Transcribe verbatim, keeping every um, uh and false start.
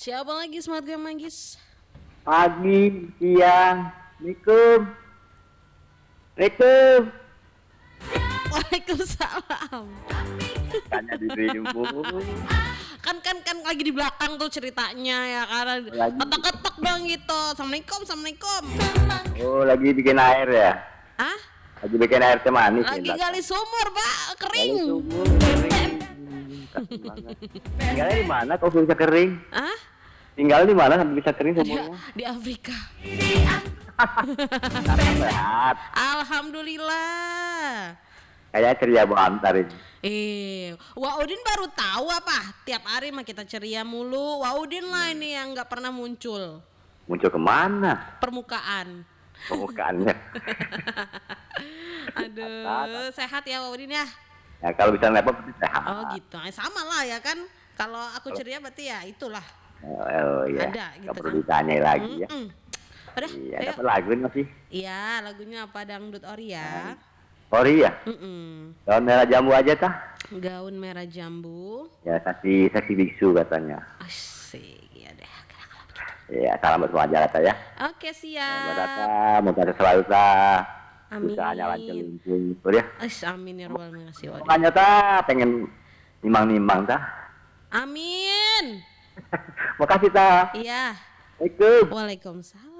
Siapa lagi Smart Game Manggis? Pagi, siang, Assalamualaikum. Assalamualaikum. Waalaikumsalam. Tanya di dirimu. Kan kan kan lagi di belakang tuh ceritanya ya karena Lagi. ketok-ketok dong gitu. Assalamualaikum, assalamualaikum. Oh, lagi bikin air ya? Ah? Lagi bikin air teh manis Lagi ya? gali sumur, Pak, kering. Gali sumur, kering. Kasih banget. Tinggalnya di mana kok bisa kering? Ah? Tinggal di mana sampai bisa kering Di, sumurnya? di Afrika. Sehat. Alhamdulillah. Kayak ceria banget ini. Eh, Waudin baru tahu apa? Tiap hari mah kita ceria mulu. Waudin lah ini yang nggak pernah muncul. Muncul kemana? Permukaan. Permukaannya. Aduh, sehat ya Waudin ya? Ya kalau bisa nepot berarti sehat. Oh gitu, eh, sama lah ya kan. Kalau aku ceria berarti ya itulah. Oh iya. Ada gitu Gak perlu kan. ditanya lagi ya. Mm-mm. Udah, Iya, ayo. dapat lagu ini masih. Iya, lagunya apa dangdut ori ya? Sorry ya. Mm-mm. Daun merah jambu aja tah. Gaun merah jambu. Ya saksi saksi biksu katanya. Asik, ya deh. Ya salam buat semua aja kata ya. Oke Buat siap. kata, moga selalu tah. Amin. Usahanya lancar luncur gitu ya. Ash, amin ya robbal alamin. Makanya tah pengen nimbang-nimbang tah. Amin. Makasih tah. Iya. Assalamualaikum. Waalaikumsalam.